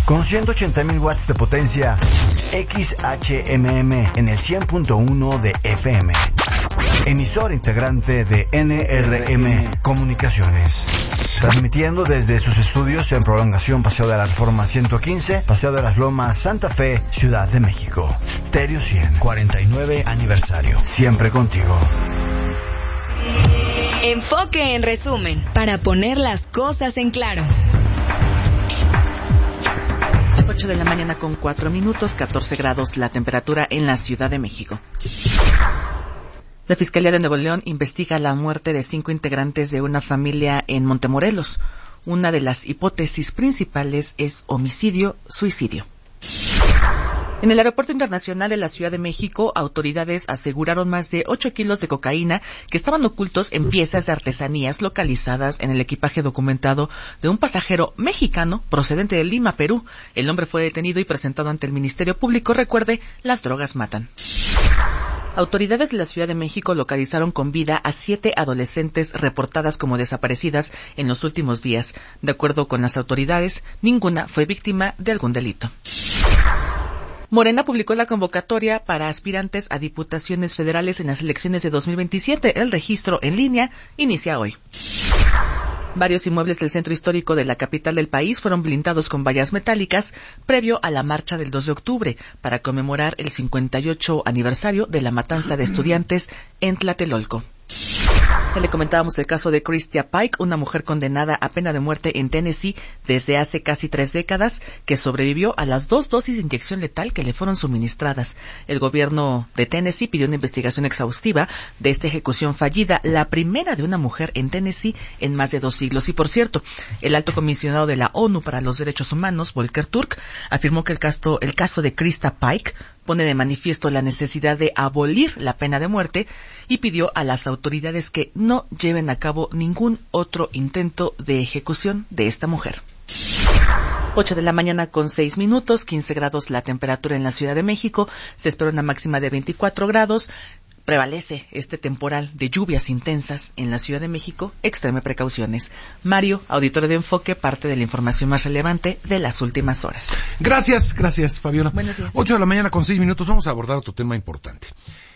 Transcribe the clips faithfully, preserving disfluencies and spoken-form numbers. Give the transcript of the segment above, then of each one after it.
con ciento ochenta mil watts de potencia, X H M M en el cien punto uno de F M. Emisor integrante de N R M Comunicaciones. Transmitiendo desde sus estudios en Prolongación Paseo de la Reforma ciento quince, Paseo de las Lomas, Santa Fe, Ciudad de México. Stereo cien, cuarenta y nueve aniversario. Siempre contigo. Enfoque en resumen, para poner las cosas en claro. ocho de la mañana con cuatro minutos, catorce grados la temperatura en la Ciudad de México. La Fiscalía de Nuevo León investiga la muerte de cinco integrantes de una familia en Montemorelos. Una de las hipótesis principales es homicidio-suicidio. En el Aeropuerto Internacional de la Ciudad de México, autoridades aseguraron más de ocho kilos de cocaína que estaban ocultos en piezas de artesanías localizadas en el equipaje documentado de un pasajero mexicano procedente de Lima, Perú. El hombre fue detenido y presentado ante el Ministerio Público. Recuerde, las drogas matan. Autoridades de la Ciudad de México localizaron con vida a siete adolescentes reportadas como desaparecidas en los últimos días. De acuerdo con las autoridades, ninguna fue víctima de algún delito. Morena publicó la convocatoria para aspirantes a diputaciones federales en las elecciones de dos mil veintisiete. El registro en línea inicia hoy. Varios inmuebles del centro histórico de la capital del país fueron blindados con vallas metálicas previo a la marcha del dos de octubre para conmemorar el cincuenta y ocho aniversario de la matanza de estudiantes en Tlatelolco. Ya le comentábamos el caso de Christia Pike, una mujer condenada a pena de muerte en Tennessee desde hace casi tres décadas, que sobrevivió a las dos dosis de inyección letal que le fueron suministradas. El gobierno de Tennessee pidió una investigación exhaustiva de esta ejecución fallida, la primera de una mujer en Tennessee en más de dos siglos. Y por cierto, el alto comisionado de la ONU para los Derechos Humanos, Volker Turk, afirmó que el caso, el caso de Christia Pike pone de manifiesto la necesidad de abolir la pena de muerte y pidió a las autoridades que no lleven a cabo ningún otro intento de ejecución de esta mujer. ocho de la mañana con seis minutos, quince grados la temperatura en la Ciudad de México, se espera una máxima de veinticuatro grados. Prevalece este temporal de lluvias intensas en la Ciudad de México. Extreme precauciones. Mario, auditorio de Enfoque, parte de la información más relevante de las últimas horas. Gracias, gracias, Fabiola. Buenos días. ocho de la mañana con seis minutos, vamos a abordar otro tema importante.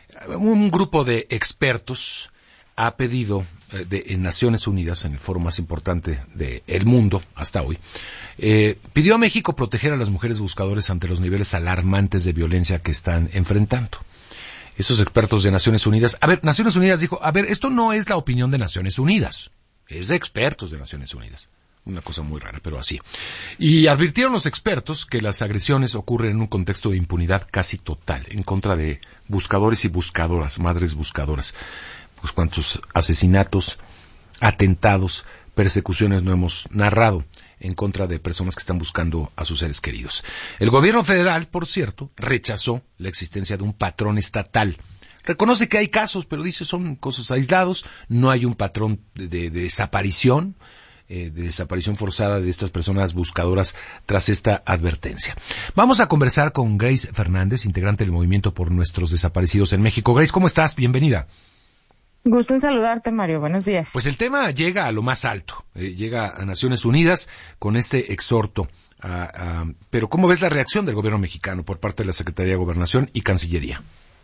Un grupo de expertos ha pedido eh, de, en Naciones Unidas, en el foro más importante del mundo hasta hoy, eh, pidió a México proteger a las mujeres buscadoras ante los niveles alarmantes de violencia que están enfrentando. Esos expertos de Naciones Unidas, a ver, Naciones Unidas dijo, a ver, esto no es la opinión de Naciones Unidas, es de expertos de Naciones Unidas. Una cosa muy rara, pero así. Y advirtieron los expertos que las agresiones ocurren en un contexto de impunidad casi total, en contra de buscadores y buscadoras, madres buscadoras. Pues cuántos asesinatos, atentados, persecuciones no hemos narrado en contra de personas que están buscando a sus seres queridos. El gobierno federal, por cierto, rechazó la existencia de un patrón estatal. Reconoce que hay casos, pero dice son cosas aislados, no hay un patrón de, de, de desaparición, eh, de desaparición forzada de estas personas buscadoras tras esta advertencia. Vamos a conversar con Grace Fernández, integrante del Movimiento por Nuestros Desaparecidos en México. Grace, ¿cómo estás? Bienvenida. Gusto en saludarte, Mario. Buenos días. Pues el tema llega a lo más alto, eh, llega a Naciones Unidas con este exhorto. A, a, pero ¿cómo ves la reacción del gobierno mexicano por parte de la Secretaría de Gobernación y Cancillería?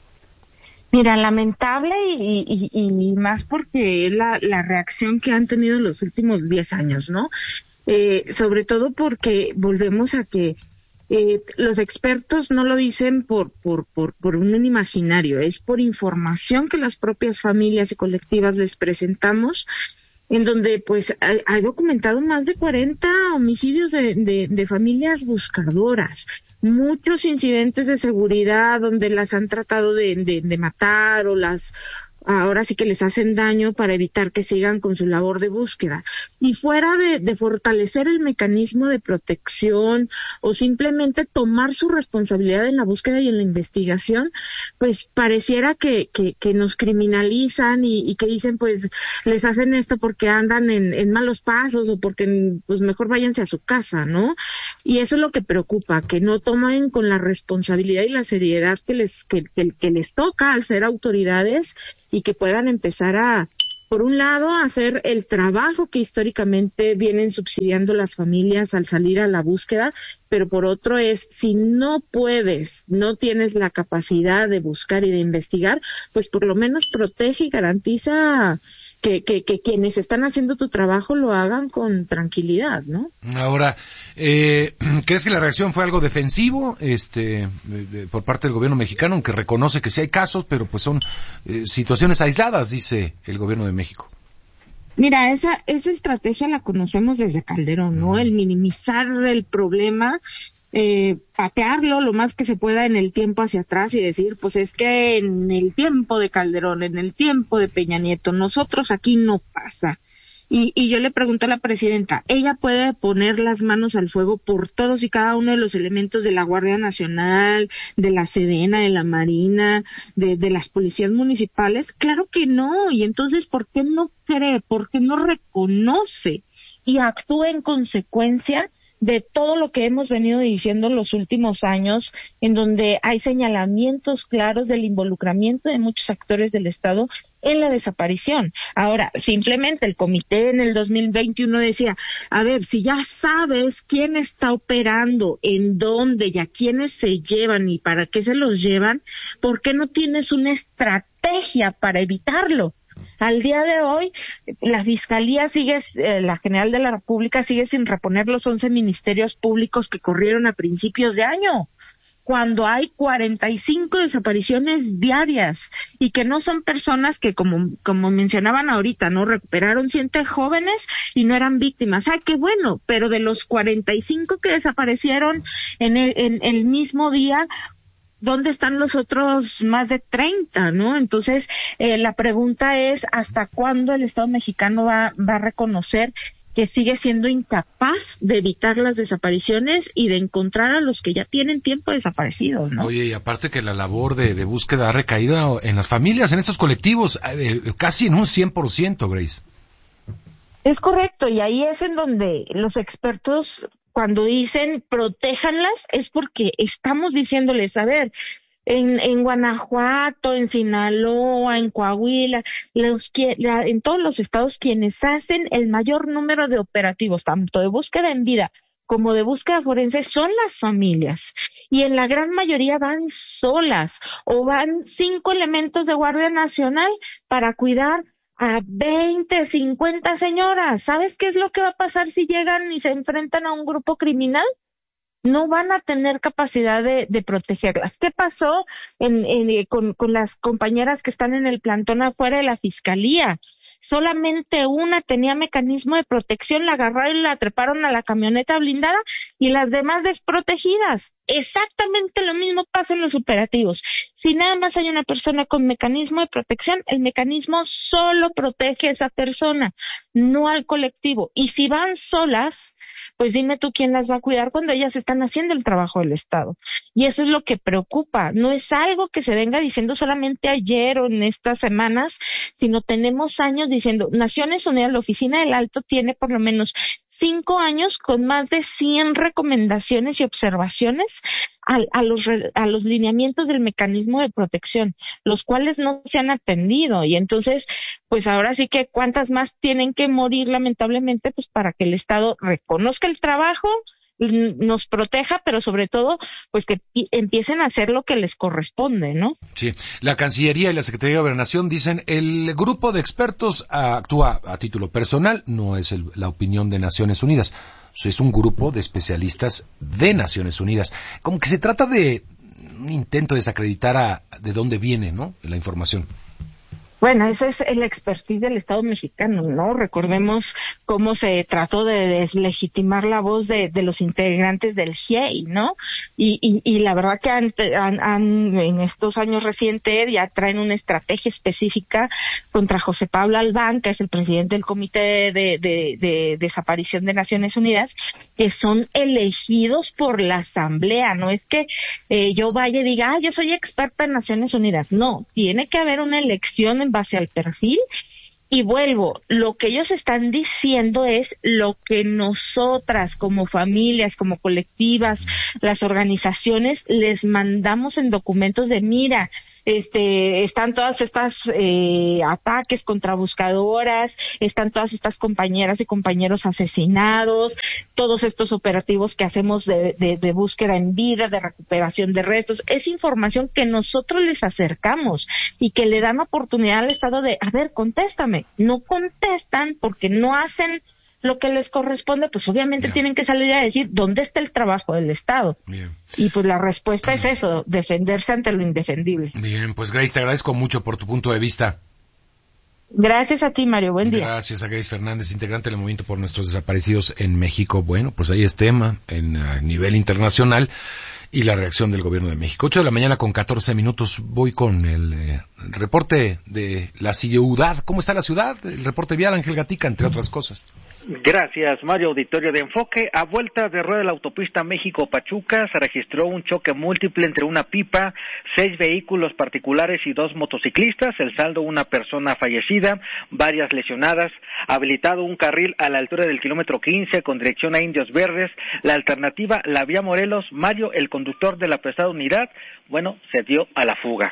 Mira, lamentable y, y, y más porque es la, la reacción que han tenido en los últimos diez años, ¿no? Eh, sobre todo porque volvemos a que Eh, los expertos no lo dicen por, por, por, por un imaginario, es por información que las propias familias y colectivas les presentamos, en donde pues hay, hay documentado más de cuarenta homicidios de, de, de familias buscadoras, muchos incidentes de seguridad donde las han tratado de, de, de matar o las ahora sí que les hacen daño para evitar que sigan con su labor de búsqueda. Y fuera de, de fortalecer el mecanismo de protección o simplemente tomar su responsabilidad en la búsqueda y en la investigación, pues pareciera que, que, que nos criminalizan y, y que dicen pues les hacen esto porque andan en, en malos pasos o porque pues mejor váyanse a su casa, ¿no? Y eso es lo que preocupa, que no tomen con la responsabilidad y la seriedad que les que, que, que les toca al ser autoridades y que puedan empezar a por un lado, hacer el trabajo que históricamente vienen subsidiando las familias al salir a la búsqueda, pero por otro es, si no puedes, no tienes la capacidad de buscar y de investigar, pues por lo menos protege y garantiza que, que, que quienes están haciendo tu trabajo lo hagan con tranquilidad, ¿no? Ahora, eh, ¿crees que la reacción fue algo defensivo este, de, de, por parte del gobierno mexicano, aunque reconoce que sí hay casos, pero pues son eh, situaciones aisladas, dice el gobierno de México? Mira, esa esa estrategia la conocemos desde Calderón, ¿no? El minimizar el problema, eh, patearlo lo más que se pueda en el tiempo hacia atrás y decir, pues es que en el tiempo de Calderón, en el tiempo de Peña Nieto, nosotros aquí no pasa. Y, y yo le pregunto a la presidenta, ¿ella puede poner las manos al fuego por todos y cada uno de los elementos de la Guardia Nacional, de la Sedena, de la Marina, de, de las policías municipales? Claro que no. Y entonces, ¿por qué no cree? ¿Por qué no reconoce y actúa en consecuencia de todo lo que hemos venido diciendo en los últimos años, en donde hay señalamientos claros del involucramiento de muchos actores del Estado en la desaparición? Ahora, simplemente el comité en el dos mil veintiuno decía, a ver, si ya sabes quién está operando, en dónde y a quiénes se llevan y para qué se los llevan, ¿por qué no tienes una estrategia para evitarlo? Al día de hoy, la Fiscalía sigue, eh, la General de la República sigue sin reponer los once ministerios públicos que corrieron a principios de año, cuando hay cuarenta y cinco desapariciones diarias y que no son personas que, como como mencionaban ahorita, no recuperaron siete jóvenes y no eran víctimas. Ah, qué bueno, pero de los cuarenta y cinco que desaparecieron en el, en el mismo día, ¿dónde están los otros más de treinta, no? Entonces, eh, la pregunta es, ¿hasta cuándo el Estado mexicano va, va a reconocer que sigue siendo incapaz de evitar las desapariciones y de encontrar a los que ya tienen tiempo desaparecidos, ¿no? Oye, y aparte que la labor de, de búsqueda ha recaído en las familias, en estos colectivos, eh, casi en un cien por ciento, Grace. Es correcto, y ahí es en donde los expertos, cuando dicen protéjanlas, es porque estamos diciéndoles, a ver, en, en Guanajuato, en Sinaloa, en Coahuila, los que, la, en todos los estados, quienes hacen el mayor número de operativos, tanto de búsqueda en vida como de búsqueda forense, son las familias. Y en la gran mayoría van solas, o van cinco elementos de Guardia Nacional para cuidar a veinte, cincuenta señoras. ¿Sabes qué es lo que va a pasar si llegan y se enfrentan a un grupo criminal? No van a tener capacidad de, de protegerlas. ¿Qué pasó en, en, con, con las compañeras que están en el plantón afuera de la Fiscalía? Solamente una tenía mecanismo de protección, la agarraron y la treparon a la camioneta blindada y las demás desprotegidas. Exactamente lo mismo pasa en los operativos. Si nada más hay una persona con mecanismo de protección, el mecanismo solo protege a esa persona, no al colectivo. Y si van solas, pues dime tú quién las va a cuidar cuando ellas están haciendo el trabajo del Estado. Y eso es lo que preocupa. No es algo que se venga diciendo solamente ayer o en estas semanas, sino tenemos años diciendo, Naciones Unidas, la Oficina del Alto tiene por lo menos cinco años con más de cien recomendaciones y observaciones a, a los a los lineamientos del mecanismo de protección, los cuales no se han atendido. Y entonces, pues ahora sí que cuántas más tienen que morir lamentablemente, pues para que el Estado reconozca el trabajo, nos proteja, pero sobre todo, pues que empiecen a hacer lo que les corresponde, ¿no? Sí, la Cancillería y la Secretaría de Gobernación dicen, el grupo de expertos actúa a título personal, no es el, la opinión de Naciones Unidas, es un grupo de especialistas de Naciones Unidas. Como que se trata de un intento de desacreditar a, de dónde viene, ¿no?, la información. Bueno, ese es el expertise del Estado mexicano, ¿no? Recordemos cómo se trató de deslegitimar la voz de, de los integrantes del G I E I, ¿no? Y, y, y la verdad que han, han, han, en estos años recientes ya traen una estrategia específica contra José Pablo Albán, que es el presidente del Comité de, de, de Desaparición de Naciones Unidas, que son elegidos por la Asamblea. No es que eh, yo vaya y diga, ah, yo soy experta en Naciones Unidas. No, tiene que haber una elección en base al perfil. Y vuelvo, lo que ellos están diciendo es lo que nosotras como familias, como colectivas, las organizaciones, les mandamos en documentos de mira, este, están todas estas eh, ataques contra buscadoras, están todas estas compañeras y compañeros asesinados, todos estos operativos que hacemos de, de, de búsqueda en vida, de recuperación de restos. Es información que nosotros les acercamos y que le dan oportunidad al Estado de, a ver, contéstame. No contestan porque no hacen lo que les corresponde, pues obviamente Bien. tienen que salir a decir dónde está el trabajo del Estado. Bien. Y pues la respuesta Bien. es eso, defenderse ante lo indefendible. Bien, pues Grace, te agradezco mucho por tu punto de vista. Gracias a ti, Mario. Buen día. Gracias a Grace Fernández, integrante del Movimiento por Nuestros Desaparecidos en México. Bueno, pues ahí es tema en a nivel internacional y la reacción del Gobierno de México. ocho de la mañana con catorce minutos. Voy con el eh, reporte de la ciudad. ¿Cómo está la ciudad? El reporte vial, Ángel Gatica, entre otras cosas. Gracias, Mario. Auditorio de Enfoque. A vuelta de rueda de la autopista México-Pachuca se registró un choque múltiple entre una pipa, seis vehículos particulares y dos motociclistas. El saldo, una persona fallecida, varias lesionadas. Habilitado un carril a la altura del kilómetro quince con dirección a Indios Verdes. La alternativa, la vía Morelos. Mario, el conductor de la pesada unidad, bueno, se dio a la fuga.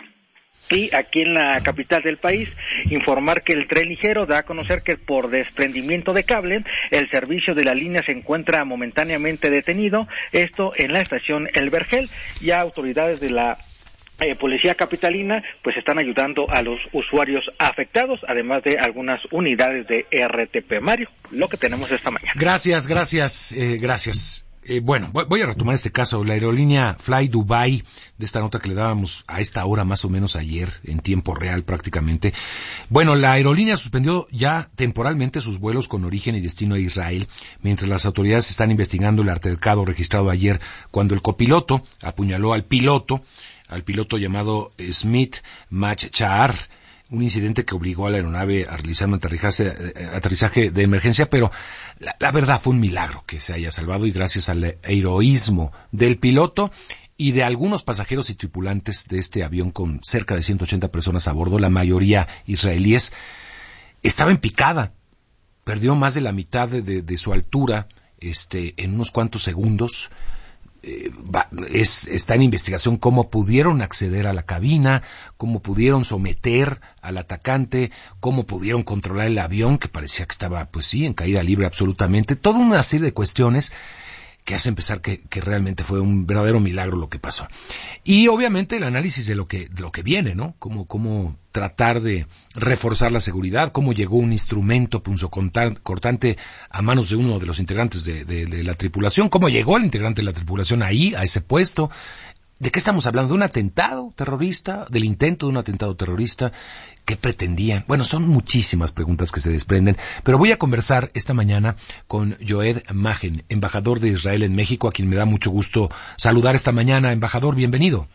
Y aquí en la capital del país, informar que el tren ligero da a conocer que por desprendimiento de cable, el servicio de la línea se encuentra momentáneamente detenido, esto en la estación El Vergel. Ya autoridades de la eh, policía capitalina pues están ayudando a los usuarios afectados, además de algunas unidades de R T P. Mario, lo que tenemos esta mañana. Gracias, gracias, eh, gracias. Eh, bueno, voy a retomar este caso. La aerolínea Fly Dubai, de esta nota que le dábamos a esta hora más o menos ayer, en tiempo real prácticamente. Bueno, la aerolínea suspendió ya temporalmente sus vuelos con origen y destino a Israel, mientras las autoridades están investigando el altercado registrado ayer cuando el copiloto apuñaló al piloto, al piloto llamado Smith Machchar, un incidente que obligó a la aeronave a realizar un aterrizaje, aterrizaje de emergencia, pero la, la verdad fue un milagro que se haya salvado y gracias al heroísmo del piloto y de algunos pasajeros y tripulantes de este avión con cerca de ciento ochenta personas a bordo, la mayoría israelíes. Estaba en picada, perdió más de la mitad de, de, de su altura este, en unos cuantos segundos. Eh, va, es, está en investigación cómo pudieron acceder a la cabina, cómo pudieron someter al atacante, cómo pudieron controlar el avión, que parecía que estaba, pues sí, en caída libre absolutamente. Toda una serie de cuestiones que hacen pensar que, que realmente fue un verdadero milagro lo que pasó. Y obviamente el análisis de lo que, de lo que viene, ¿no? Cómo, cómo tratar de reforzar la seguridad, cómo llegó un instrumento punzocortante a manos de uno de los integrantes de, de, de la tripulación, cómo llegó el integrante de la tripulación ahí, a ese puesto. ¿De qué estamos hablando? ¿De un atentado terrorista? ¿Del intento de un atentado terrorista? ¿Qué pretendían? Bueno, son muchísimas preguntas que se desprenden, pero voy a conversar esta mañana con Yoed Magen, embajador de Israel en México, a quien me da mucho gusto saludar esta mañana. Embajador, bienvenido.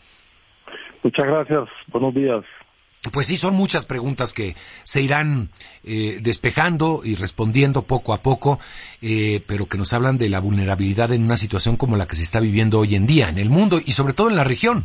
Muchas gracias, buenos días. Pues sí, son muchas preguntas que se irán eh, despejando y respondiendo poco a poco, eh, pero que nos hablan de la vulnerabilidad en una situación como la que se está viviendo hoy en día en el mundo y sobre todo en la región.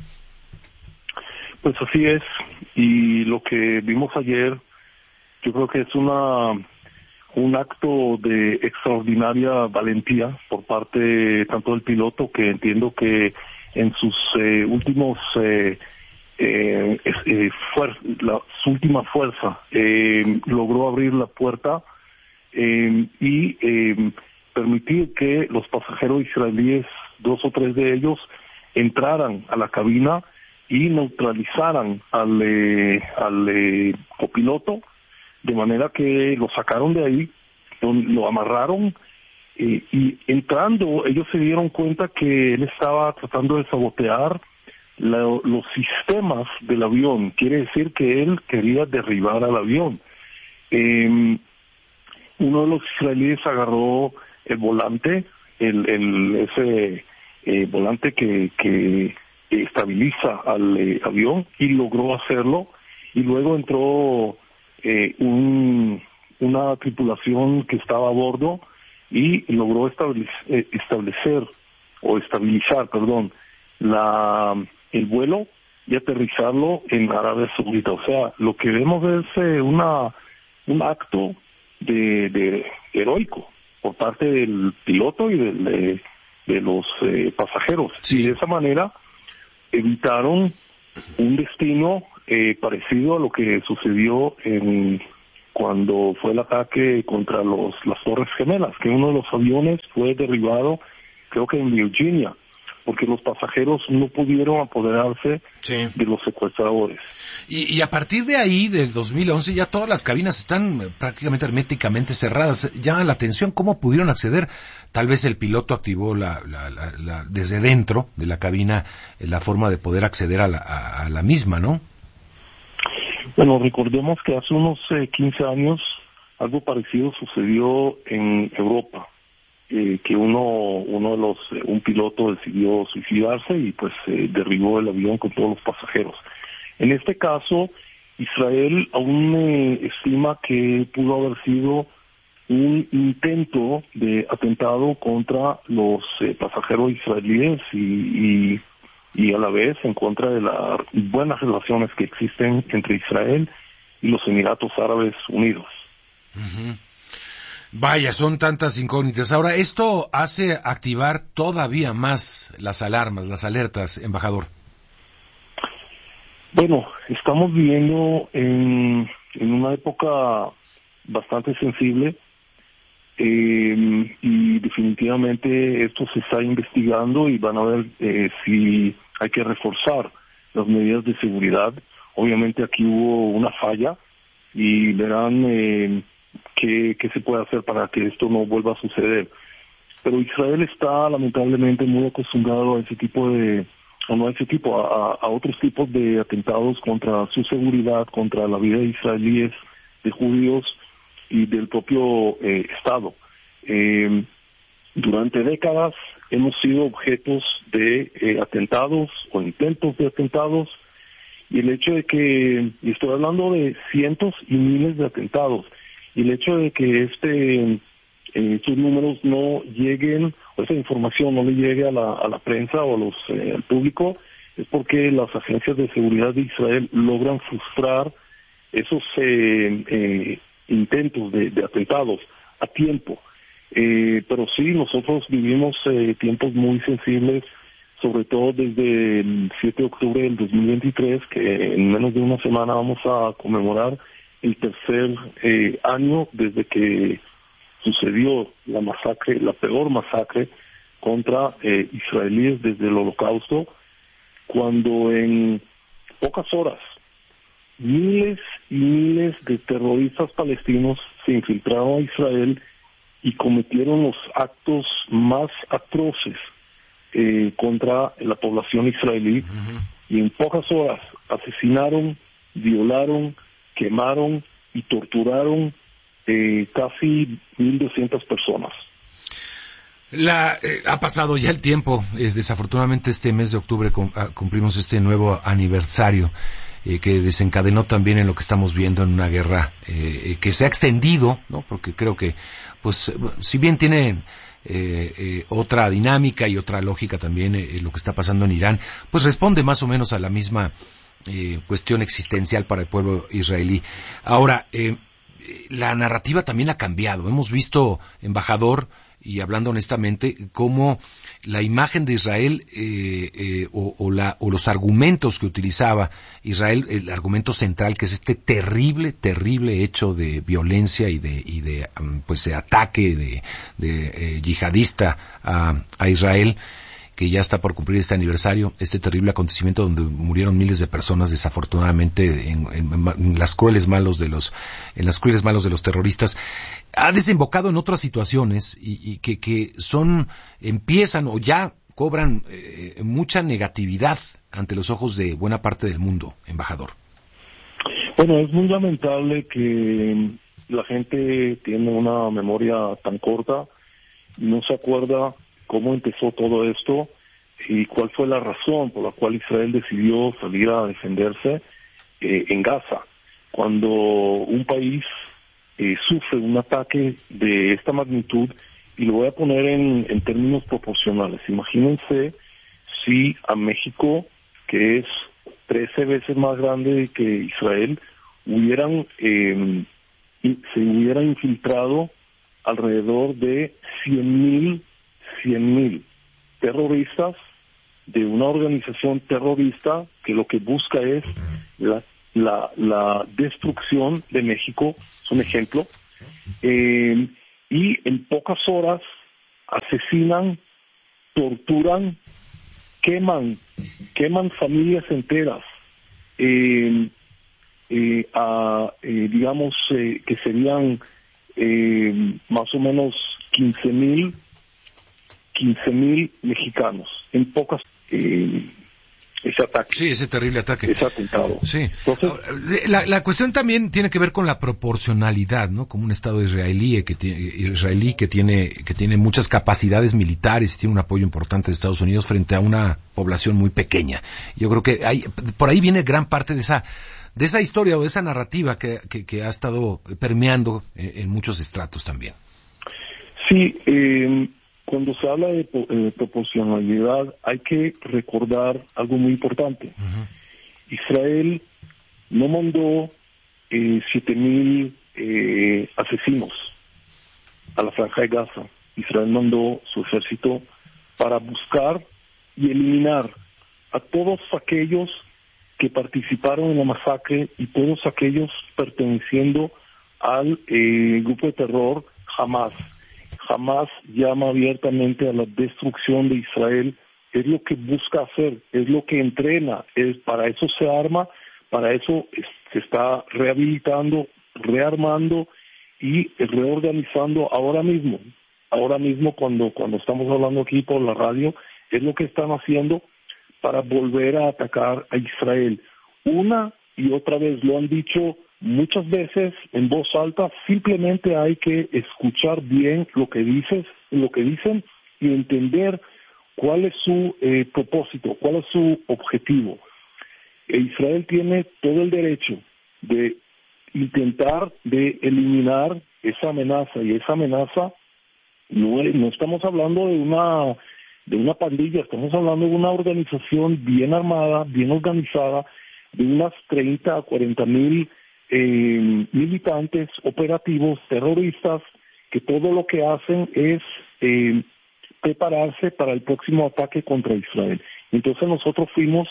Pues así es, y lo que vimos ayer, yo creo que es una un acto de extraordinaria valentía por parte tanto del piloto, que entiendo que en sus eh, últimos eh, Eh, eh, fuer- la, su última fuerza eh, logró abrir la puerta eh, y eh, permitir que los pasajeros israelíes, dos o tres de ellos, entraran a la cabina y neutralizaran al, eh, al eh, copiloto, de manera que lo sacaron de ahí, lo, lo amarraron eh, y entrando ellos se dieron cuenta que él estaba tratando de sabotear La, los sistemas del avión. Quiere decir que él quería derribar al avión. Eh, uno de los israelíes agarró el volante, el, el ese eh, volante que, que estabiliza al eh, avión, y logró hacerlo, y luego entró eh, un, una tripulación que estaba a bordo y logró establecer, eh, establecer o estabilizar, perdón, la el vuelo y aterrizarlo en Arabia Saudita. O sea, lo que vemos es eh, una un acto de, de heroico por parte del piloto y de, de, de los eh, pasajeros. Sí. Y de esa manera evitaron un destino eh, parecido a lo que sucedió en cuando fue el ataque contra los las Torres Gemelas, que uno de los aviones fue derribado, creo que en Virginia, porque los pasajeros no pudieron apoderarse sí. de los secuestradores. Y, y a partir de ahí, del dos mil once, ya todas las cabinas están prácticamente herméticamente cerradas. Llama la atención cómo pudieron acceder. Tal vez el piloto activó la, la, la, la, desde dentro de la cabina la forma de poder acceder a la, a, a la misma, ¿no? Bueno, recordemos que hace unos eh, quince años algo parecido sucedió en Europa. Eh, que uno uno de los eh, un piloto decidió suicidarse y pues eh, derribó el avión con todos los pasajeros. En este caso, Israel aún eh, estima que pudo haber sido un intento de atentado contra los eh, pasajeros israelíes y, y y a la vez en contra de las buenas relaciones que existen entre Israel y los Emiratos Árabes Unidos. Uh-huh. Vaya, son tantas incógnitas. Ahora, ¿esto hace activar todavía más las alarmas, las alertas, embajador? Bueno, estamos viviendo en, en una época bastante sensible eh, y definitivamente esto se está investigando y van a ver eh, si hay que reforzar las medidas de seguridad. Obviamente aquí hubo una falla y verán eh, qué, qué se puede hacer para que esto no vuelva a suceder. Pero Israel está lamentablemente muy acostumbrado a ese tipo de, o no a ese tipo, a, a otros tipos de atentados contra su seguridad, contra la vida de israelíes, de judíos y del propio eh, Estado. Eh, durante décadas hemos sido objetos de eh, atentados o intentos de atentados, y el hecho de que, y estoy hablando de cientos y miles de atentados, y el hecho de que este eh, estos números no lleguen, o esa información no le llegue a la, a la prensa o a los, eh, al público, es porque las agencias de seguridad de Israel logran frustrar esos eh, eh, intentos de, de atentados a tiempo. Eh, pero sí, nosotros vivimos eh, tiempos muy sensibles, sobre todo desde el siete de octubre del dos mil veintitrés, que en menos de una semana vamos a conmemorar el tercer eh, año desde que sucedió la masacre, la peor masacre contra eh, israelíes desde el Holocausto, cuando en pocas horas miles y miles de terroristas palestinos se infiltraron a Israel y cometieron los actos más atroces eh, contra la población israelí. Uh-huh. Y en pocas horas asesinaron, violaron, quemaron y torturaron eh, casi mil doscientas personas. La, eh, ha pasado ya el tiempo, eh, desafortunadamente este mes de octubre cum, ah, cumplimos este nuevo aniversario eh, que desencadenó también en lo que estamos viendo en una guerra eh, que se ha extendido, ¿no? Porque creo que, pues, si bien tiene eh, eh, otra dinámica y otra lógica también eh, lo que está pasando en Irán, pues responde más o menos a la misma eh, cuestión existencial para el pueblo israelí. Ahora, eh, la narrativa también ha cambiado. Hemos visto, embajador, y hablando honestamente, cómo la imagen de Israel eh, eh, o, o, la, o los argumentos que utilizaba Israel, el argumento central, que es este terrible, terrible hecho de violencia y de, y de pues de ataque de, de eh, yihadista a, a Israel, que ya está por cumplir este aniversario, este terrible acontecimiento donde murieron miles de personas desafortunadamente en, en, en las crueles manos de los, en las crueles manos de los terroristas, ha desembocado en otras situaciones y, y que, que son, empiezan o ya cobran eh, mucha negatividad ante los ojos de buena parte del mundo, embajador. Bueno, es muy lamentable que la gente tiene una memoria tan corta y no se acuerda cómo empezó todo esto y cuál fue la razón por la cual Israel decidió salir a defenderse eh, en Gaza. Cuando un país eh, sufre un ataque de esta magnitud, y lo voy a poner en, en términos proporcionales, imagínense si a México, que es trece veces más grande que Israel, hubieran eh, se hubiera infiltrado alrededor de cien mil terroristas de una organización terrorista que lo que busca es la, la, la destrucción de México, es un ejemplo, eh, y en pocas horas asesinan, torturan, queman, queman familias enteras, eh, eh, a, eh, digamos eh, que serían eh, más o menos quince mil mexicanos en pocas eh, ese ataque. Sí, ese terrible ataque. Ese atentado. Sí. Entonces, Ahora, la, la cuestión también tiene que ver con la proporcionalidad, ¿no? Como un Estado israelí que tiene, israelí que tiene, que tiene muchas capacidades militares, tiene un apoyo importante de Estados Unidos frente a una población muy pequeña. Yo creo que hay, por ahí viene gran parte de esa, de esa historia o de esa narrativa que, que, que ha estado permeando en, en muchos estratos también. Sí, eh, cuando se habla de eh, proporcionalidad hay que recordar algo muy importante. Uh-huh. Israel no mandó eh, siete mil eh, asesinos a la Franja de Gaza. Israel mandó su ejército para buscar y eliminar a todos aquellos que participaron en la masacre y todos aquellos perteneciendo al eh, grupo de terror Hamas. Hamas llama abiertamente a la destrucción de Israel, es lo que busca hacer, es lo que entrena, es para eso se arma, para eso es, se está rehabilitando, rearmando y reorganizando ahora mismo. Ahora mismo cuando, cuando estamos hablando aquí por la radio, es lo que están haciendo para volver a atacar a Israel. Una y otra vez lo han dicho muchas veces en voz alta, simplemente hay que escuchar bien lo que dices, lo que dicen y entender cuál es su eh, propósito, cuál es su objetivo. E Israel tiene todo el derecho de intentar de eliminar esa amenaza y esa amenaza no, no estamos hablando de una de una pandilla, estamos hablando de una organización bien armada, bien organizada, de unas treinta a cuarenta mil Eh, militantes operativos terroristas que todo lo que hacen es eh, prepararse para el próximo ataque contra Israel. Entonces nosotros fuimos,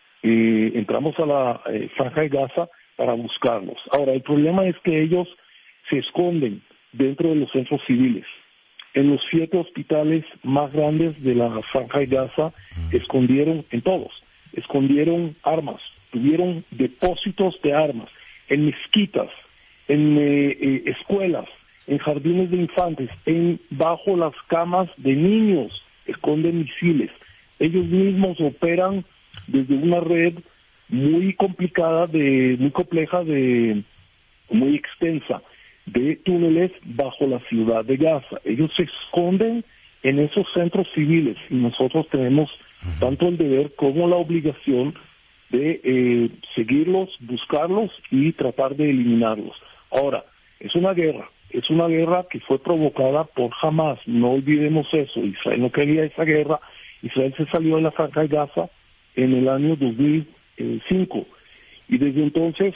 eh, entramos a la eh, Franja de Gaza para buscarlos. Ahora, el problema es que ellos se esconden dentro de los centros civiles. En los siete hospitales más grandes de la Franja de Gaza, escondieron, en todos, escondieron armas, tuvieron depósitos de armas, en mezquitas, en eh, eh, escuelas, en jardines de infantes, en bajo las camas de niños, esconden misiles. Ellos mismos operan desde una red muy complicada, de muy compleja, de muy extensa, de túneles bajo la ciudad de Gaza. Ellos se esconden en esos centros civiles y nosotros tenemos tanto el deber como la obligación de eh, seguirlos, buscarlos y tratar de eliminarlos. Ahora, es una guerra, es una guerra que fue provocada por Hamas, no olvidemos eso. Israel no quería esa guerra, Israel se salió de la Franja de Gaza en el año dos mil cinco y desde entonces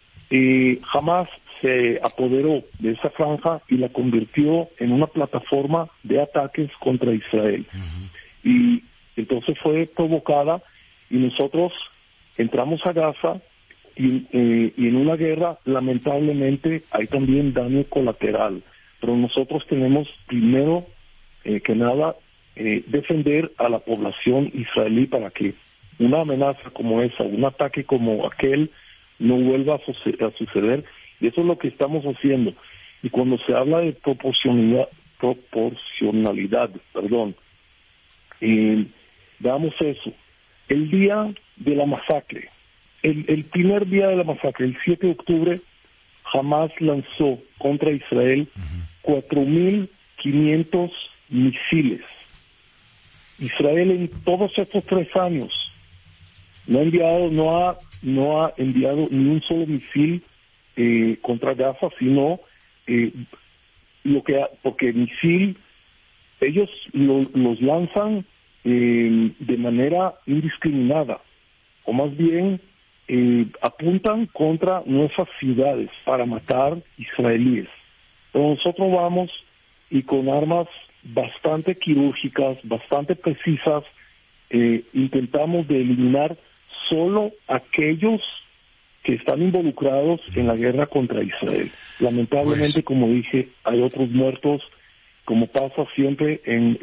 eh, Hamas se apoderó de esa franja y la convirtió en una plataforma de ataques contra Israel. Uh-huh. Y entonces fue provocada y nosotros entramos a Gaza y, eh, y en una guerra lamentablemente hay también daño colateral, pero nosotros tenemos primero eh, que nada eh, defender a la población israelí para que una amenaza como esa, un ataque como aquel no vuelva a, suce- a suceder, y eso es lo que estamos haciendo. Y cuando se habla de proporcionalidad, proporcionalidad, perdón, eh, damos eso. El día de la masacre, el, el primer día de la masacre, el siete de octubre, Hamas lanzó contra Israel cuatro mil quinientos misiles. Israel en todos estos tres años no ha enviado, no ha, no ha enviado ni un solo misil eh, contra Gaza, sino eh, lo que ha, porque misil ellos lo, los lanzan eh, de manera indiscriminada, o más bien eh, apuntan contra nuestras ciudades para matar israelíes. Pero nosotros vamos y con armas bastante quirúrgicas, bastante precisas, eh, intentamos de eliminar solo aquellos que están involucrados en la guerra contra Israel. Lamentablemente, pues, como dije, hay otros muertos, como pasa siempre en